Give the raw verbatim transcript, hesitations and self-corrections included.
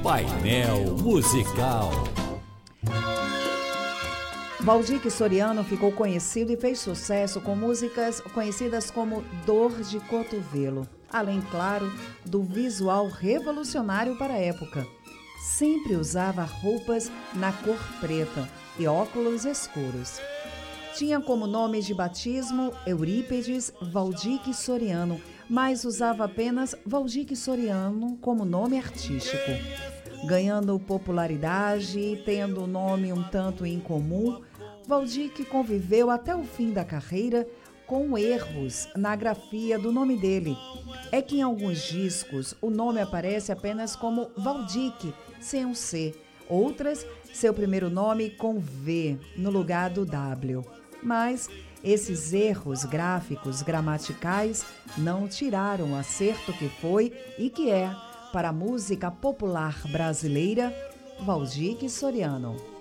Painel Musical. Valdir Soriano ficou conhecido e fez sucesso com músicas conhecidas como Dor de Cotovelo, além, claro, do visual revolucionário para a época. Sempre usava roupas na cor preta e óculos escuros. Tinha como nome de batismo Eurípedes Valdir Soriano, mas usava apenas Valdir Soriano como nome artístico. Ganhando popularidade e tendo um nome um tanto incomum, Valdir conviveu até o fim da carreira com erros na grafia do nome dele. É que em alguns discos o nome aparece apenas como Valdir, sem um C. Outras, seu primeiro nome com V, no lugar do W. Mas esses erros gráficos gramaticais não tiraram o acerto que foi e que é, para a música popular brasileira, Valdir Soriano.